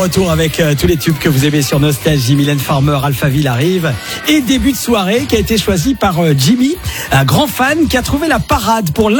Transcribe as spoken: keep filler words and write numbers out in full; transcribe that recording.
retour avec euh, tous les tubes que vous aimez sur Nostalgie. Mylène Farmer, Alphaville arrive. Et début de soirée qui a été choisi par euh, Jimmy, un grand fan qui a trouvé la parade pour l'un